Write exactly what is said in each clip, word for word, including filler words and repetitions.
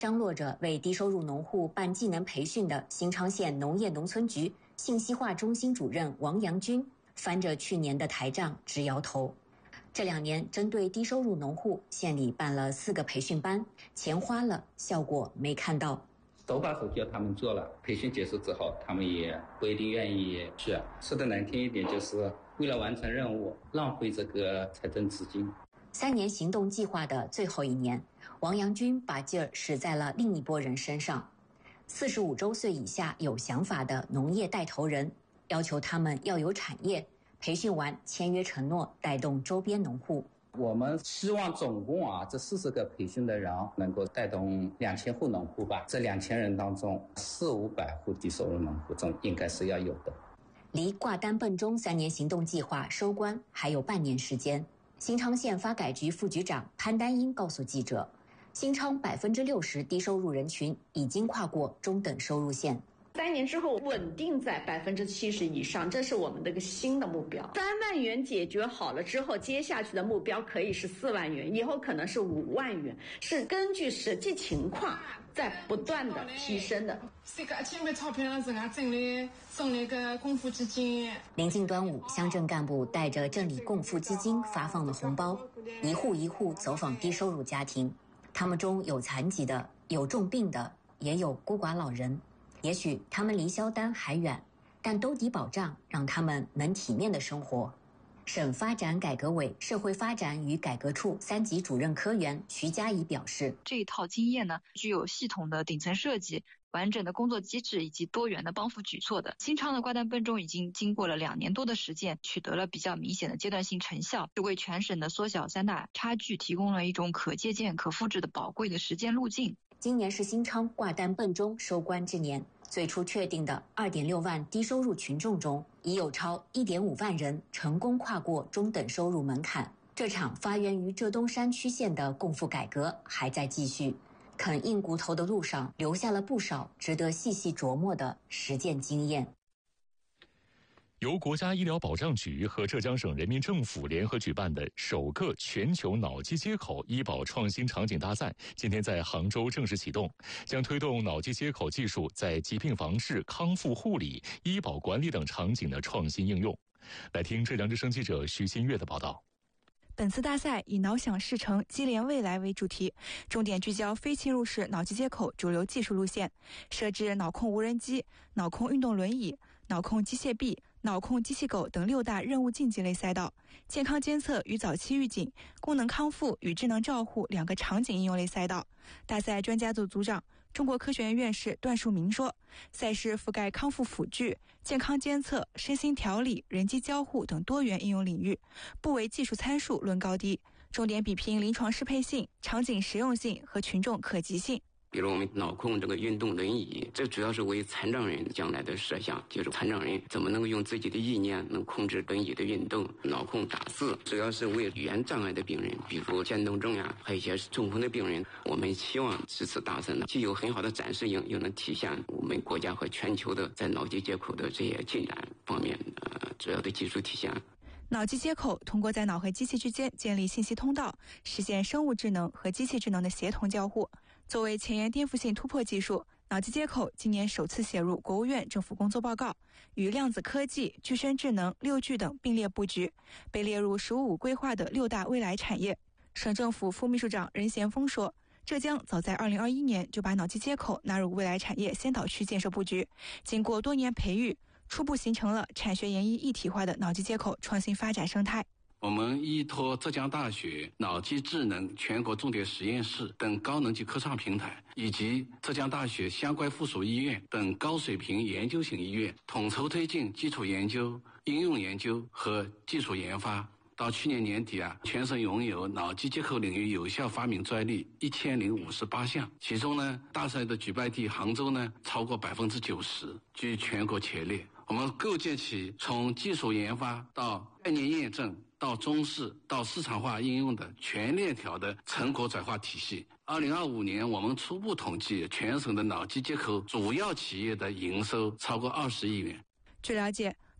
张罗着为低收入农户办技能培训的新昌县农业农村局信息化中心主任王阳军翻着去年的台账直摇头。这两年针对低收入农户，县里办了四个培训班，钱花了，效果没看到。 手把手教他们做了，培训结束之后，他们也不一定愿意去。说的难听一点，就是为了完成任务，浪费这个财政资金。 三年行动计划的最后一年，王阳军把劲儿使在了另一拨人身上。四十五周岁以下有想法的农业带头人，要求他们要有产业，培训完签约承诺，带动周边农户。 我们希望总共啊，这四十个培训的人能够带动两千户农户吧。这两千人当中，四五百户低收入农户中应该是要有的。 离挂单笨钟三年行动计划收官还有半年时间。新昌县发改局副局长潘丹英告诉记者，新昌百分之六十低收入人群已经跨过中等收入线。 三年之后稳定在百分之七十以上，这是我们的一个新的目标。三万元解决好了之后，接下去的目标可以是四万元，以后可能是五万元，是根据实际情况在不断的提升的。 这个一千万钞票是俺镇里送了个共富基金。 临近端午，乡镇干部带着镇里共富基金发放了红包，一户一户走访低收入家庭，他们中有残疾的，有重病的，也有孤寡老人。也许他们离销单还远，但都抵保障，让他们能体面的生活。省发展改革委社会发展与改革处三级主任科员徐佳怡表示， 这一套经验呢，具有系统的顶层设计、完整的工作机制以及多元的帮扶举措的。新昌的挂单笨钟已经经过了两年多的实践，取得了比较明显的阶段性成效，是为全省的缩小三大差距提供了一种可借鉴、可复制的宝贵的实践路径。 今年是新昌挂单笨钟收官之年，最初确定的 二点六万低收入群众中，已有超 一点五万人成功跨过中等收入门槛。这场发源于浙东山区县的共富改革还在继续，啃硬骨头的路上留下了不少值得细细琢磨的实践经验。 由国家医疗保障局和浙江省人民政府联合举办的首个全球脑机接口医保创新场景大赛今天在杭州正式启动，将推动脑机接口技术在疾病防治、康复护理、医保管理等场景的创新应用。来听浙江之声记者徐新月的报道。 本次大赛以脑想事成、机联未来为主题，重点聚焦非侵入式脑机接口主流技术路线，设置脑控无人机、脑控运动轮椅、脑控机械臂、脑控机器狗等六大任务竞技类赛道，健康监测与早期预警、功能康复与智能照护两个场景应用类赛道。大赛专家组组长、中国科学院院士段树明说，赛事覆盖康复辅具、健康监测、身心调理、人机交互等多元应用领域，不为技术参数论高低，重点比拼临床适配性、场景实用性和群众可及性。 比如我们脑控这个运动轮椅，这主要是为残障人将来的设想，就是残障人怎么能够用自己的意念能控制轮椅的运动。脑控打字主要是为语言障碍的病人，比如渐冻症呀，还有一些中风的病人。我们希望这次大赛呢，既有很好的展示性，又能体现我们国家和全球的在脑机接口的这些进展方面呃主要的技术体现。 脑机接口通过在脑和机器之间建立信息通道，实现生物智能和机器智能的协同交互。作为前沿颠覆性突破技术，脑机接口今年首次写入国务院政府工作报告，与量子科技、具身智能、六具等并列布局，被列入“十五”规划的六大未来产业。省政府副秘书长任贤锋说，浙江早在二零二一年就把脑机接口纳入未来产业先导区建设布局，经过多年培育，初步形成了产学研一一体化的脑机接口创新发展生态。 我们依托浙江大学脑机智能全国重点实验室等高能级科创平台，以及浙江大学相关附属医院等高水平研究型医院，统筹推进基础研究、应用研究和技术研发。到去年年底啊，全省拥有脑机接口领域有效发明专利一千零五十八项，其中呢，大赛的举办地杭州呢超过百分之九十，居全国前列。我们构建起从技术研发到概念验证到中试到市场化应用的全链条的成果转化体系。二零二五年，我们初步统计全省的脑机接口主要企业的营收超过二十亿元。 据了解，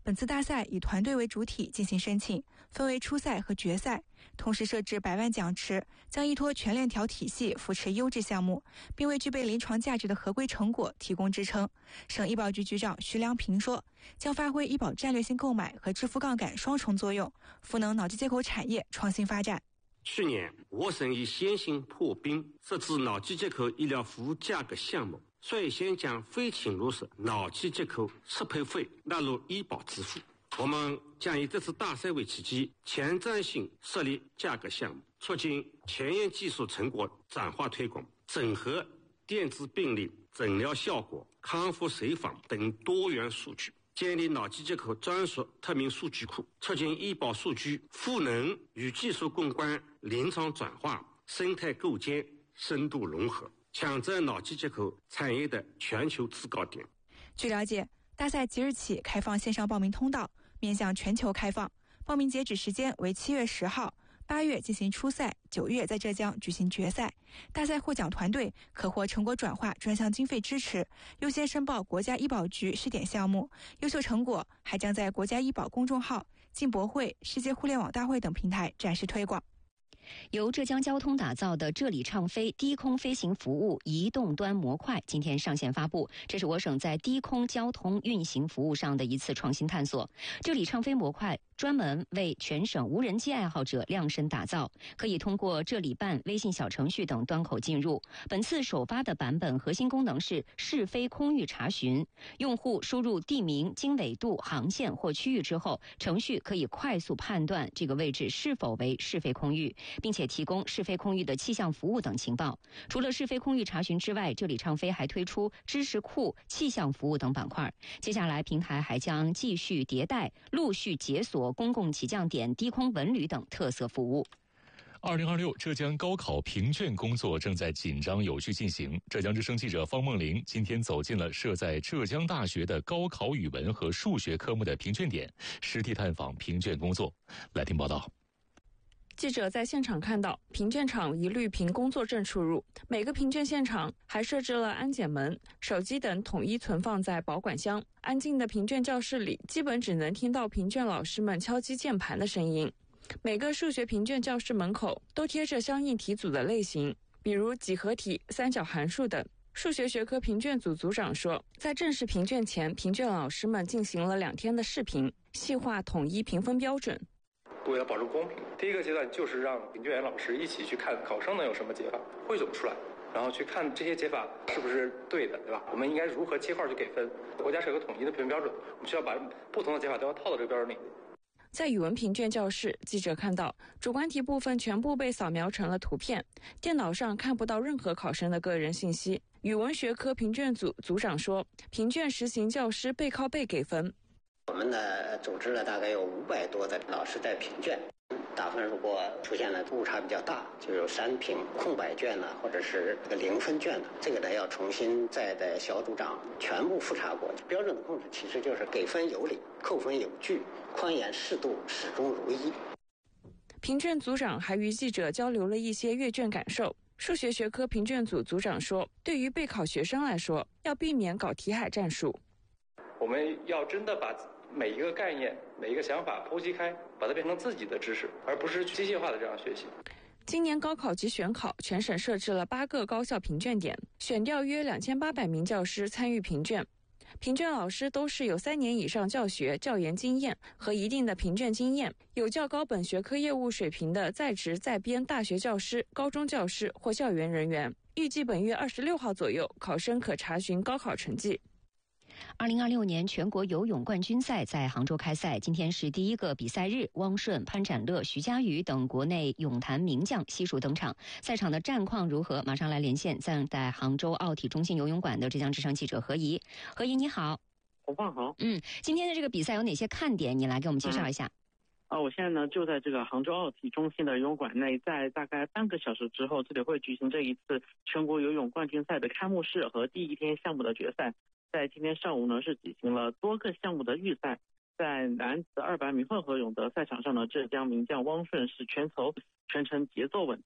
本次大赛以团队为主体进行申请，分为初赛和决赛，同时设置百万奖池，将依托全链条体系扶持优质项目，并为具备临床价值的合规成果提供支撑。省医保局局长徐良平说，将发挥医保战略性购买和支付杠杆双重作用，赋能脑机接口产业创新发展。 去年，我省已先行破冰，设置脑机接口医疗服务价格项目，率先将非侵入式脑机接口适配费纳入医保支付。我们将以这次大赛为契机，前瞻性设立价格项目，促进前沿技术成果转化推广，整合电子病历、诊疗效果、康复随访等多元数据，建立脑机接口专属特名数据库，促进医保数据赋能与技术共关、临床转化、生态构建深度融合，抢占脑机接口产业的全球制高点。 据了解，大赛即日起开放线上报名通道，面向全球开放，报名截止时间为七月十号，八月进行初赛，九月在浙江举行决赛。大赛获奖团队可获成果转化专项经费支持，优先申报国家医保局试点项目，优秀成果还将在国家医保公众号、进博会、世界互联网大会等平台展示推广。 由浙江交通打造的这里畅飞低空飞行服务移动端模块今天上线发布，这是我省在低空交通运行服务上的一次创新探索。这里畅飞模块专门为全省无人机爱好者量身打造，可以通过这里办微信小程序等端口进入。本次首发的版本核心功能是试飞空域查询，用户输入地名、经纬度、航线或区域之后，程序可以快速判断这个位置是否为试飞空域，并且提供试飞空域的气象服务等情报。除了试飞空域查询之外，这里畅飞还推出知识库、气象服务等板块。接下来平台还将继续迭代，陆续解锁公共起降点、低空文旅等特色服务。 二零二六浙江高考评卷工作正在紧张有序进行。浙江之声记者方梦玲今天走进了设在浙江大学的高考语文和数学科目的评卷点，实地探访评卷工作。来听报道。 记者在现场看到，评卷场一律凭工作证出入，每个评卷现场还设置了安检门，手机等统一存放在保管箱。安静的评卷教室里，基本只能听到评卷老师们敲击键盘的声音。每个数学评卷教室门口都贴着相应题组的类型，比如几何题、三角函数等。数学学科评卷组组长说，在正式评卷前，评卷老师们进行了两天的试评，细化统一评分标准。 为了保证公平，第一个阶段就是让评卷员老师一起去看考生能有什么解法汇总出来，然后去看这些解法是不是对的，对吧？我们应该如何切号去给分？国家是有个统一的评分标准，我们需要把不同的解法都要套到这个标准里。 在语文评卷教室，记者看到主观题部分全部被扫描成了图片，电脑上看不到任何考生的个人信息。语文学科评卷组组长说，评卷实行教师背靠背给分。 我们呢组织了大概有五百多的老师在评卷，打分如果出现了误差比较大，就有删评、空白卷呢，或者是这个零分卷呢，这个呢要重新再的小组长全部复查过。标准的控制其实就是给分有理，扣分有据，宽严适度，始终如一。 评卷组长还与记者交流了一些阅卷感受。数学学科评卷组组长说，对于备考学生来说，要避免搞题海战术。 我们要真的把每一个概念、每一个想法剖析开，把它变成自己的知识，而不是机械化的这样学习。 今年高考及选考，全省设置了八个高校评卷点，选调约两千八百名教师参与评卷。评卷老师都是有三年以上教学、教研经验和一定的评卷经验，有较高本学科业务水平的在职在编大学教师、高中教师或校园人员。预计本月二十六号左右，考生可查询高考成绩。 二零二六年全国游泳冠军赛在杭州开赛，今天是第一个比赛日，汪顺、潘展乐、徐嘉余等国内泳坛名将悉数登场。赛场的战况如何？马上来连线站在杭州奥体中心游泳馆的浙江之声记者何怡。何怡你好。 洪放好。 嗯，今天的这个比赛有哪些看点？你来给我们介绍一下。嗯啊，我现在呢就在这个杭州奥体中心的游泳馆内，在大概半个小时之后，这里会举行这一次全国游泳冠军赛的开幕式和第一天项目的决赛。在今天上午呢，是举行了多个项目的预赛。在男子二百米混合泳的赛场上呢，浙江名将汪顺是全球全程节奏稳定，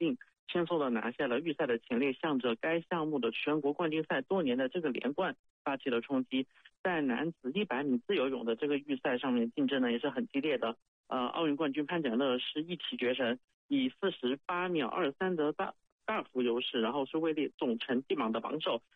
轻松的拿下了预赛的前列，向着该项目的全国冠军赛多年的这个连冠发起了冲击。在男子一百米自由泳的这个预赛上面，竞争呢也是很激烈的。呃，奥运冠军潘展乐是一骑绝尘，以四十八秒二三的大大幅优势，然后是位列总成绩榜的榜首。